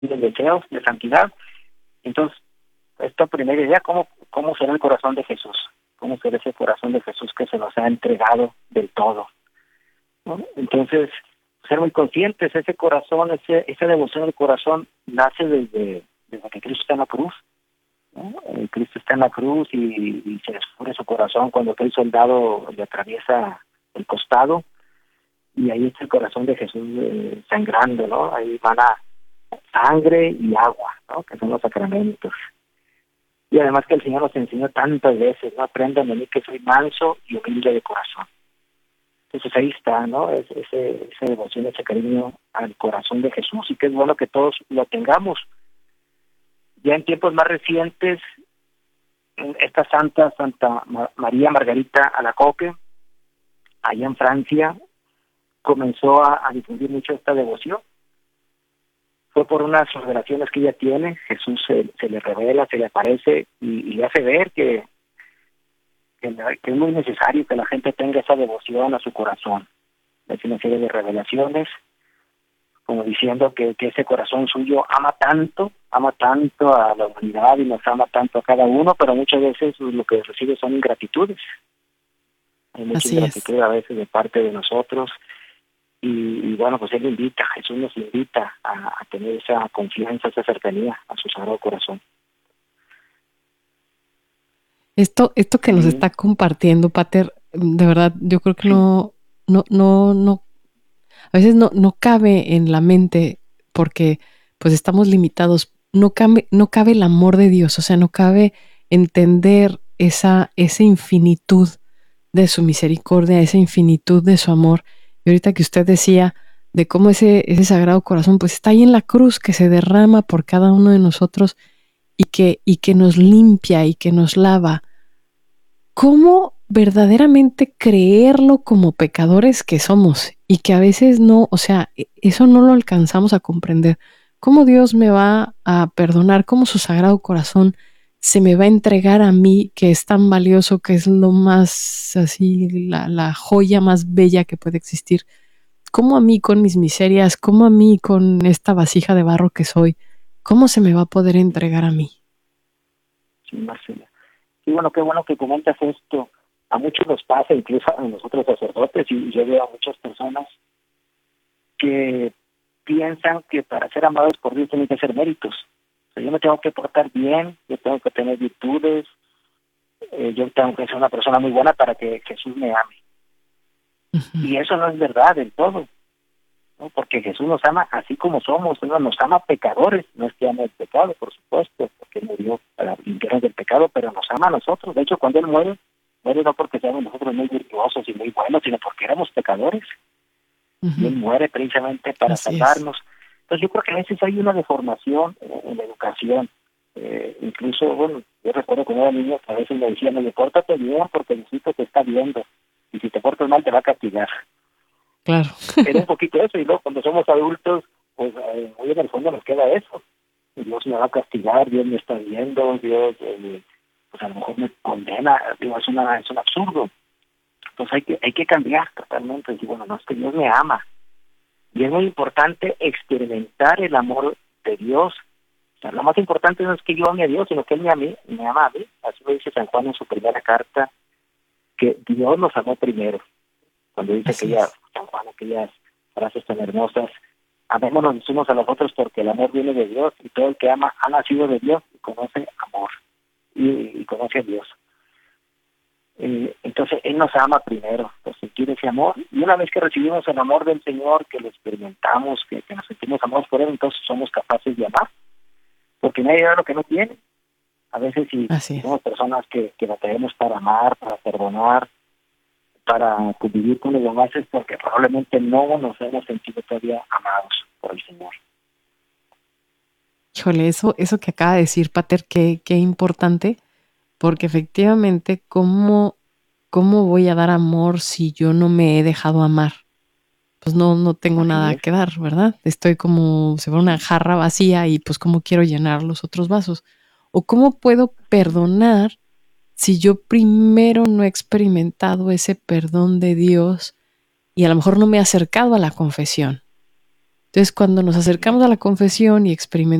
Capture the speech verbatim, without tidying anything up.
de deseos de santidad. Entonces, esta primera idea, ¿cómo, cómo será el corazón de Jesús? ¿Cómo será ese corazón de Jesús que se nos ha entregado del todo? ¿No? Entonces, ser muy conscientes, ese corazón, ese, esa devoción del corazón nace desde, desde que Cristo está en la cruz, ¿no? Eh, Cristo está en la cruz y, y se descubre su corazón cuando aquel soldado le atraviesa el costado, y ahí está el corazón de Jesús eh, sangrando, ¿no? Ahí van a sangre y agua, ¿no? Que son los sacramentos. Y además que el Señor nos enseñó tantas veces, ¿no? Aprendan de mí que soy manso y humilde de corazón. Entonces ahí está, ¿no? Es, ese, esa devoción, ese cariño al corazón de Jesús, y que es bueno que todos lo tengamos. Ya en tiempos más recientes, esta santa, Santa María Margarita Alacoque, allá en Francia, comenzó a, a difundir mucho esta devoción. Fue por unas revelaciones que ella tiene. Jesús se, se le revela, se le aparece y, y le hace ver que, que, que es muy necesario que la gente tenga esa devoción a su corazón. Es una serie de revelaciones, como diciendo que, que ese corazón suyo ama tanto, ama tanto a la humanidad y nos ama tanto a cada uno, pero muchas veces lo que recibe son ingratitudes. Hay mucha Así ingratitud es. a veces de parte de nosotros. Y, y bueno, pues Él invita, Jesús nos invita a, a tener esa confianza, esa cercanía a su Sagrado Corazón. Esto, esto que nos Y, está compartiendo, Pater, de verdad, yo creo que sí, no, no, no, no, a veces no, no cabe en la mente porque pues estamos limitados. No cabe, no cabe el amor de Dios, o sea, no cabe entender esa, esa infinitud de su misericordia, esa infinitud de su amor. Y ahorita que usted decía de cómo ese, ese Sagrado Corazón pues está ahí en la cruz, que se derrama por cada uno de nosotros y que, y que nos limpia y que nos lava. ¿Cómo verdaderamente creerlo como pecadores que somos y que a veces no, o sea, eso no lo alcanzamos a comprender? ¿Cómo Dios me va a perdonar? ¿Cómo su Sagrado Corazón se me va a entregar a mí, que es tan valioso, que es lo más así, la, la joya más bella que puede existir? ¿Cómo a mí con mis miserias, cómo a mí con esta vasija de barro que soy, cómo se me va a poder entregar a mí? sí, Marcela. Y bueno, qué bueno que comentas esto. A muchos nos pasa, incluso a nosotros sacerdotes, y yo veo a muchas personas que piensan que para ser amados por Dios tienen que hacer méritos. O sea, yo me tengo que portar bien, yo tengo que tener virtudes, eh, yo tengo que ser una persona muy buena para que Jesús me ame. Uh-huh. Y eso no es verdad del todo, ¿no? Porque Jesús nos ama así como somos, ¿no? Nos ama pecadores, no es que ame el pecado, por supuesto, porque Él murió para limpiarnos del pecado, pero nos ama a nosotros. De hecho, cuando Él muere, muere no porque seamos nosotros muy virtuosos y muy buenos, sino porque éramos pecadores, y Uh-huh. Él muere precisamente para Así es. salvarnos. Entonces yo creo que a veces hay una deformación en la educación. Eh, incluso, bueno, yo recuerdo cuando era niño que a veces me decían, oye, pórtate bien porque Diosito te está viendo, y si te portas mal te va a castigar. Claro. Era un poquito eso, y luego cuando somos adultos, pues eh, muy en el fondo nos queda eso. Dios me va a castigar, Dios me está viendo, Dios eh, pues a lo mejor me condena. Digo, es, una, es un absurdo. Entonces hay que hay que cambiar totalmente. Digo, bueno, no, es que Dios me ama. Y es muy importante experimentar el amor de Dios. O sea, lo más importante no es que yo ame a Dios, sino que Él me, ame, me ama a mí. Así lo dice San Juan en su primera carta, que Dios nos amó primero. Cuando dice Así aquella, es. San Juan, aquellas frases tan hermosas: amémonos unos a los otros porque el amor viene de Dios, y todo el que ama ha nacido de Dios y conoce amor, y, y conoce a Dios. Eh, entonces Él nos ama primero, por sentir ese amor, y una vez que recibimos el amor del Señor, que lo experimentamos, que, que nos sentimos amados por Él, entonces somos capaces de amar, porque nadie da lo que no tiene. A veces si, Así si es. somos personas que, que batallamos para amar, para perdonar, para convivir con los demás, es porque probablemente no nos hemos sentido todavía amados por el Señor. Híjole, eso, eso que acaba de decir Pater, qué, qué importante, porque efectivamente, ¿cómo, ¿cómo voy a dar amor si yo no me he dejado amar? Pues no, no tengo Así nada es. que dar, ¿verdad? Estoy como si fuera una Sí, jarra vacía y pues cómo quiero llenar los otros vasos. O cómo puedo así es. perdonar si yo primero no he experimentado ese perdón de Dios y a lo mejor no me he acercado a la confesión. Entonces, cuando nos acercamos a la confesión y experimentamos